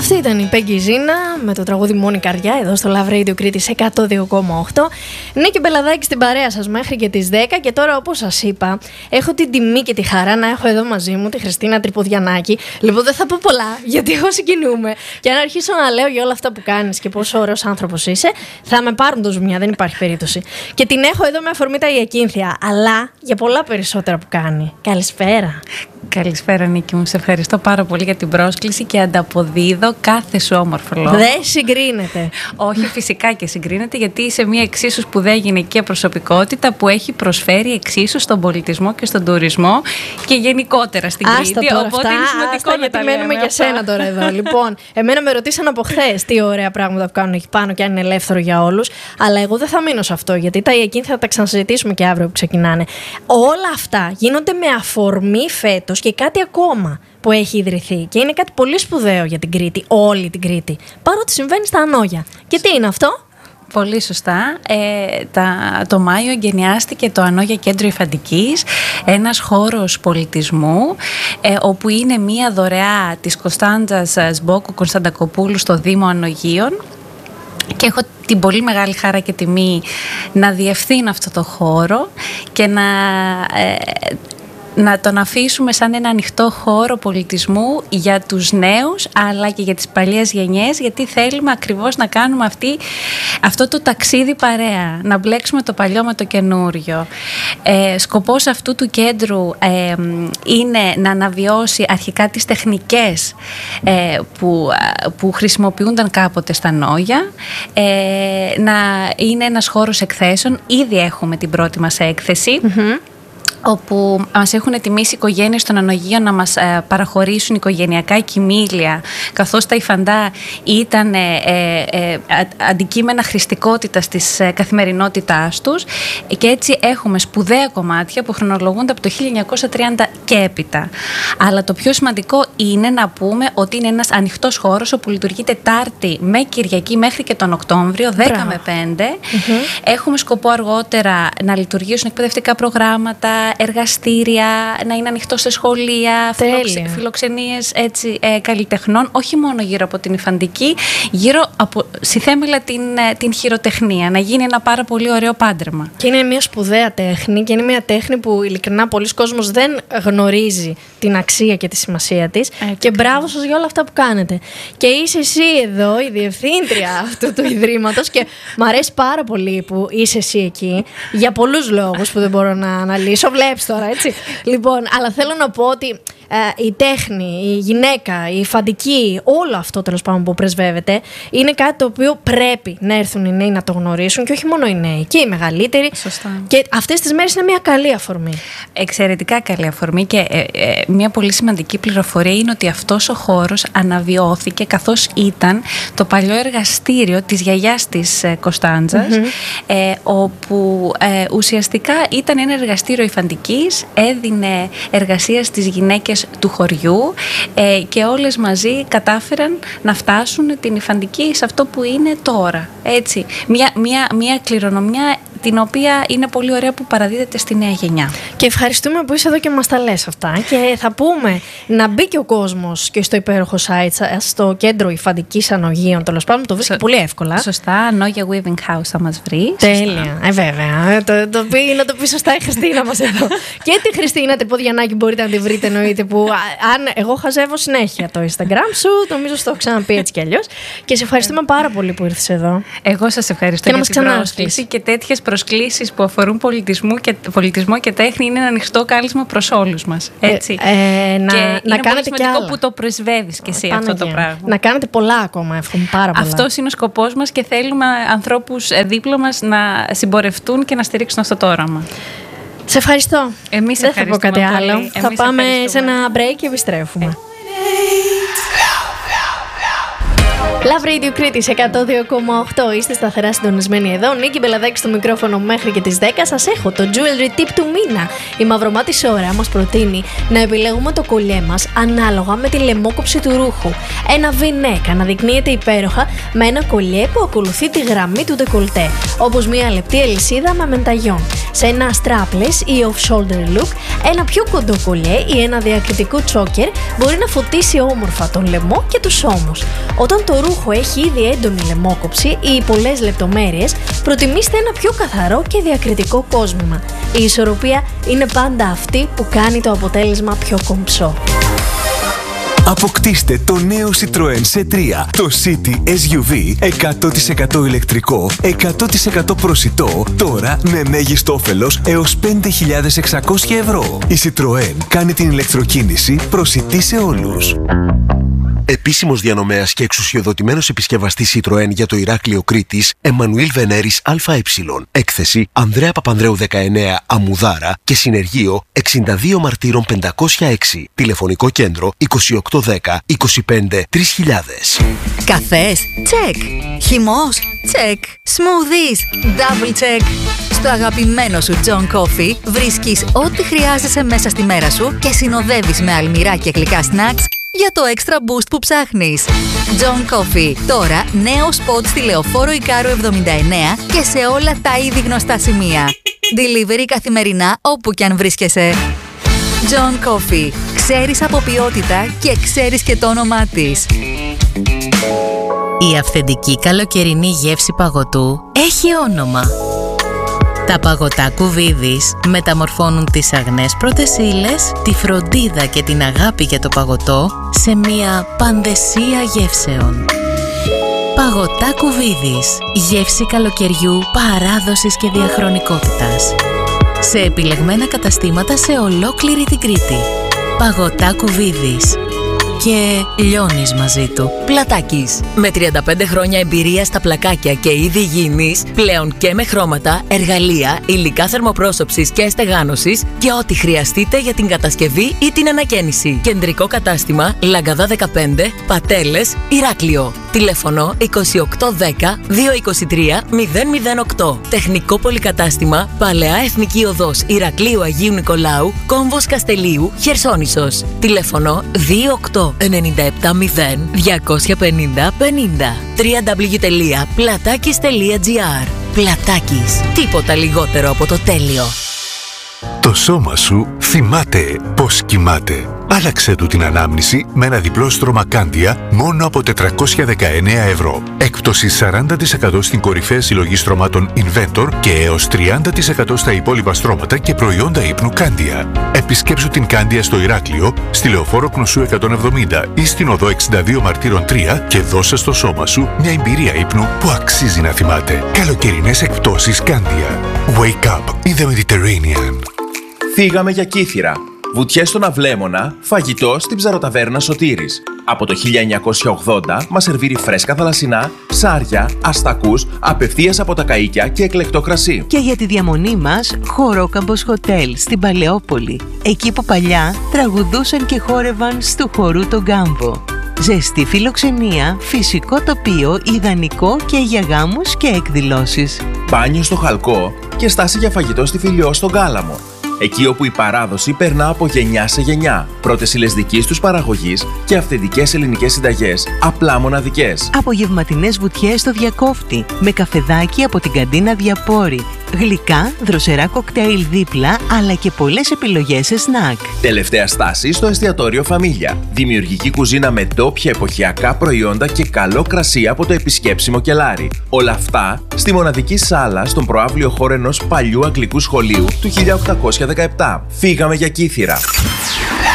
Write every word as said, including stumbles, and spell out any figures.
Αυτή ήταν η Πέγγι Ζίνα με το τραγούδι Μόνη Καρδιά εδώ στο Love Radio Κρήτης εκατόν δύο κόμμα οκτώ. Νίκη Μπελαδάκη στην παρέα σας μέχρι και τις δέκα. Και τώρα, όπως σας είπα, έχω την τιμή και τη χαρά να έχω εδώ μαζί μου τη Χριστίνα Τριποδιανάκη. Λοιπόν, δεν θα πω πολλά γιατί εγώ συγκινούμαι. Και αν αρχίσω να λέω για όλα αυτά που κάνεις και πόσο ωραίος άνθρωπος είσαι, θα με πάρουν το ζουμιά, δεν υπάρχει περίπτωση. Και την έχω εδώ με αφορμή τα Ιακίνθια, αλλά για πολλά περισσότερα που κάνει. Καλησπέρα. Καλησπέρα, Νίκη μου. Σε ευχαριστώ πάρα πολύ για την πρόσκληση και ανταποδίδω κάθε σου όμορφο λόγο. Δεν συγκρίνεται. Όχι, φυσικά και συγκρίνεται, γιατί είσαι μια εξίσου σπουδαία γυναικεία προσωπικότητα που έχει προσφέρει εξίσου στον πολιτισμό και στον τουρισμό και γενικότερα στην Άστα Κρήτη. Τώρα, οπότε αυτά, είναι σημαντικό άστα, να γιατί τα μένουμε για σένα τώρα εδώ. Λοιπόν, εμένα με ρωτήσαν από χθες τι ωραία πράγματα που κάνουν εκεί πάνω και αν είναι ελεύθερο για όλους. Αλλά εγώ δεν θα μείνω σε αυτό, γιατί τα Ιακίνθια θα τα ξανασυζητήσουμε και αύριο που ξεκινάνε. Όλα αυτά γίνονται με αφορμή φέτος και κάτι ακόμα που έχει ιδρυθεί. Και είναι κάτι πολύ σπουδαίο για την Κρήτη, όλη την Κρήτη. Παρότι συμβαίνει στα Ανόγια. Και τι είναι αυτό? Πολύ σωστά. Ε, τα, το Μάιο εγκαινιάστηκε το Ανόγια Κέντρο Υφαντικής, ένας χώρος πολιτισμού, ε, όπου είναι μία δωρεά της Κωνσταντζας Σμπόκου Κωνσταντακοπούλου στο Δήμο Ανογίων. Και έχω την πολύ μεγάλη χαρά και τιμή να διευθύνω αυτό το χώρο και να... Ε, να τον αφήσουμε σαν ένα ανοιχτό χώρο πολιτισμού για τους νέους αλλά και για τις παλιές γενιές, γιατί θέλουμε ακριβώς να κάνουμε αυτή, αυτό το ταξίδι παρέα, να μπλέξουμε το παλιό με το καινούριο. Ε, σκοπός αυτού του κέντρου ε, είναι να αναβιώσει αρχικά τις τεχνικές ε, που, που χρησιμοποιούνταν κάποτε στα Νόγια, ε, να είναι ένας χώρος εκθέσεων. Ήδη έχουμε την πρώτη μας έκθεση, mm-hmm. όπου μας έχουν τιμήσει οικογένειες των Ανογίων να μας ε, παραχωρήσουν οικογενειακά κοιμήλια, καθώς τα υφαντά ήταν ε, ε, αντικείμενα χρηστικότητας της ε, καθημερινότητάς τους, και έτσι έχουμε σπουδαία κομμάτια που χρονολογούνται από το χίλια εννιακόσια τριάντα και έπειτα. Αλλά το πιο σημαντικό είναι να πούμε ότι είναι ένας ανοιχτός χώρος όπου λειτουργεί Τετάρτη με Κυριακή μέχρι και τον Οκτώβριο, δέκα με πέντε. Mm-hmm. Έχουμε σκοπό αργότερα να λειτουργήσουν εκπαιδευτικά προγράμματα, εργαστήρια, να είναι ανοιχτό σε σχολεία, φιλοξε, φιλοξενίες έτσι, ε, καλλιτεχνών, όχι μόνο γύρω από την υφαντική, γύρω από στη θέμελα την, την χειροτεχνία, να γίνει ένα πάρα πολύ ωραίο πάντρεμα. Και είναι μια σπουδαία τέχνη και είναι μια τέχνη που ειλικρινά πολλοί κόσμος δεν γνωρίζει την αξία και τη σημασία της. Έτσι, και μπράβο σας για όλα αυτά που κάνετε. Και είσαι εσύ εδώ η διευθύντρια αυτού του ιδρύματος και μου αρέσει πάρα πολύ που είσαι εσύ εκεί, για πολλούς λόγους που δεν μπορώ να αναλύσω. Βλέπεις τώρα, έτσι. Λοιπόν, αλλά θέλω να πω ότι ε, η τέχνη, η γυναίκα, η υφαντική, όλο αυτό τέλος πάντων που πρεσβεύεται, είναι κάτι το οποίο πρέπει να έρθουν οι νέοι να το γνωρίσουν, και όχι μόνο οι νέοι, και οι μεγαλύτεροι. Σωστά. Και αυτές τις μέρες είναι μια καλή αφορμή. Εξαιρετικά καλή αφορμή, και ε, ε, μια πολύ σημαντική πληροφορία είναι ότι αυτός ο χώρος αναβιώθηκε καθώς ήταν το παλιό εργαστήριο της γιαγιάς της ε, Κωνσταντζας, mm-hmm. ε, όπου ε, ουσιαστικά ήταν ένα εργαστήριο υφαντικής, έδινε εργασία στις γυναίκες του χωριού, ε, και όλες μαζί κατάφεραν να φτάσουν την υφαντική σε αυτό που είναι τώρα. Έτσι, μια, μια, μια κληρονομιά την οποία είναι πολύ ωραία που παραδίδεται στη νέα γενιά. Και ευχαριστούμε που είσαι εδώ και μας τα λες αυτά. Και θα πούμε να μπει και ο κόσμος και στο υπέροχο site, στο κέντρο υφαντικής Ανογίων, τέλος πάντων, το βρίσκει Σω... πολύ εύκολα. Σωστά, Ανόγια Weaving House θα μας βρει. Τέλεια. Ε, βέβαια. το, το πει, να το πει σωστά η Χριστίνα μας εδώ. Και τη Χριστίνα Τριποδιανάκη μπορείτε να τη βρείτε, εννοείται, που αν εγώ χαζεύω συνέχεια το Instagram σου, νομίζω στο έχω ξαναπεί έτσι κι αλλιώς. Και σε ευχαριστούμε πάρα πολύ που ήρθες εδώ. Εγώ σας ευχαριστώ και για την πρόσκληση, και τέτοιες προσκλήσεις που αφορούν πολιτισμό και, πολιτισμό και τέχνη είναι ένα ανοιχτό κάλεσμα προς όλους μας. Έτσι. Ε, ε, να, και να είναι κάνετε πολύ σημαντικό που το πρεσβεύεις και εσύ αυτό το πράγμα. Να κάνετε πολλά ακόμα, εύχομαι πάρα πολλά. Αυτός είναι ο σκοπός μας και θέλουμε ανθρώπους δίπλα μας να συμπορευτούν και να στηρίξουν αυτό το όραμα. Σε ευχαριστώ. Εμείς δεν θα πω κάτι πολύ. άλλο. Εμείς θα πάμε σε ένα break και επιστρέφουμε. Ε. Love Radio Κρήτης εκατόν δύο κόμμα οκτώ. Είστε σταθερά συντονισμένοι εδώ. Νίκη Μπελαδάκη στο μικρόφωνο μέχρι και τις δέκα. Σας έχω το jewelry tip του μήνα. Η Μαυρομάτη Σόρα μας προτείνει να επιλέγουμε το κολλιέ μας ανάλογα με τη λαιμόκοψη του ρούχου. Ένα V-neck αναδεικνύεται υπέροχα με ένα κολλιέ που ακολουθεί τη γραμμή του ντεκολτέ, όπως μια λεπτή αλυσίδα με μενταγιόν. σε ένα strapless ή off-shoulder look, ένα πιο κοντό κολλιέ ή ένα διακριτικό τσόκερ μπορεί να φωτίσει όμορφα τον λαιμό και τους ώμους. Όταν το ρούχο έχει ήδη έντονη λαιμόκοψη ή πολλές λεπτομέρειες, προτιμήστε ένα πιο καθαρό και διακριτικό κόσμημα. Η ισορροπία είναι πάντα αυτή που κάνει το αποτέλεσμα πιο κομψό. Αποκτήστε το νέο Citroën σι τρία, το City ες γιου βι εκατό τοις εκατό ηλεκτρικό, εκατό τοις εκατό προσιτό, τώρα με μέγιστο όφελος έως πέντε χιλιάδες εξακόσια ευρώ. Η Citroën κάνει την ηλεκτροκίνηση προσιτή σε όλους. Επίσημος διανομέας και εξουσιοδοτημένος επισκευαστής Citroën για το Ηράκλειο Κρήτης, Εμμανουήλ Βενέρης ΑΕ. Έκθεση Ανδρέα Παπανδρέου δεκαεννέα Αμμουδάρα και συνεργείο εξήντα δύο Μαρτύρων πεντακόσια έξι. Τηλεφωνικό κέντρο είκοσι οκτώ δέκα είκοσι πέντε τρεις χιλιάδες. Καφές, τσεκ. Χυμός, τσεκ. Smoothies, double check. Στο αγαπημένο σου John Coffee βρίσκεις ό,τι χρειάζεσαι μέσα στη μέρα σου και συνοδεύεις με αλμυρά και γλυκά snacks για το extra boost που ψάχνεις. John Coffee, τώρα νέο σποτ στη Λεωφόρο Ικάρου εβδομήντα εννέα και σε όλα τα ήδη γνωστά σημεία. Delivery καθημερινά όπου κι αν βρίσκεσαι. John Coffee, ξέρεις από ποιότητα και ξέρεις και το όνομά της. Η αυθεντική καλοκαιρινή γεύση παγωτού έχει όνομα. Τα παγωτά Κουβίδης μεταμορφώνουν τις αγνές πρώτες ύλες, τη φροντίδα και την αγάπη για το παγωτό σε μια παντεσία γεύσεων. Παγωτά Κουβίδης, γεύση καλοκαιριού, παράδοσης και διαχρονικότητας. Σε επιλεγμένα καταστήματα σε ολόκληρη την Κρήτη. Παγωτά Κουβίδης. Και λιώνεις μαζί του. Πλατάκης. Με τριάντα πέντε χρόνια εμπειρία στα πλακάκια και είδη υγιεινής, πλέον και με χρώματα, εργαλεία, υλικά θερμοπρόσωψης και στεγάνωσης και ό,τι χρειαστείτε για την κατασκευή ή την ανακαίνιση. Κεντρικό κατάστημα Λαγκαδά δεκαπέντε, Πατέλες, Ηράκλειο. Τηλέφωνο είκοσι οκτώ δέκα διακόσια είκοσι τρία μηδέν μηδέν οκτώ. Τεχνικό πολυκατάστημα Παλαιά Εθνική Οδός Ηρακλείου Αγίου Νικολάου, Κόμβος Καστελίου, Χερσόνησος. Τηλέφωνο δύο οκτώ εννιά επτά μηδέν διακόσια πενήντα πενήντα. double-u double-u double-u τελεία πλατάκης τελεία τζι άρ. Πλατάκης. Τίποτα λιγότερο από το τέλειο. Το σώμα σου θυμάται πώς κοιμάται. Άλλαξε του την ανάμνηση με ένα διπλό στρώμα Κάντια μόνο από τετρακόσια δεκαεννέα ευρώ. Έκπτωση σαράντα τοις εκατό στην κορυφαία συλλογή στρωμάτων Inventor και έως τριάντα τοις εκατό στα υπόλοιπα στρώματα και προϊόντα ύπνου Κάντια. Επισκέψου την Κάντια στο Ηράκλειο, στη Λεωφόρο Κνωσού εκατόν εβδομήντα ή στην οδό εξήντα δύο Μαρτύρων τρία και δώσε στο σώμα σου μια εμπειρία ύπνου που αξίζει να θυμάται. Καλοκαιρινές εκπτώσεις Κάντια. Wake up in the Mediterranean. Φύγαμε για Κύθυρα. Βουτιές στον Αυλέμονα, φαγητό στην ψαροταβέρνα Σωτήρης. Από το χίλια εννιακόσια ογδόντα μας σερβίρει φρέσκα θαλασσινά, ψάρια, αστακούς, απευθείας από τα καΐκια και εκλεκτό κρασί. Και για τη διαμονή μας, Χορόκαμπος Hotel στην Παλαιόπολη. Εκεί που παλιά τραγουδούσαν και χόρευαν στο χορού τον Γκάμβο. Ζεστή φιλοξενία, φυσικό τοπίο, ιδανικό και για γάμους και εκδηλώσεις. Μπάνιο στο Χαλκό και στάση για φαγητό στη Φιλιό στον Κάλαμο. Εκεί όπου η παράδοση περνά από γενιά σε γενιά. Πρώτες ύλες δικής τους παραγωγής και αυθεντικές ελληνικές συνταγές, απλά μοναδικές. Απογευματινές βουτιές στο Διακόφτη, με καφεδάκι από την καντίνα Διαπόρη. Γλυκά, δροσερά κοκτέιλ δίπλα, αλλά και πολλές επιλογές σε σνακ. Τελευταία στάση στο εστιατόριο Φαμίλια. Δημιουργική κουζίνα με ντόπια εποχιακά προϊόντα και καλό κρασί από το επισκέψιμο κελάρι. Όλα αυτά στη μοναδική σάλα στον προαύλιο χώρο ενός παλιού αγγλικού σχολείου του χίλια οκτακόσια δεκαεπτά. Φύγαμε για Κύθυρα.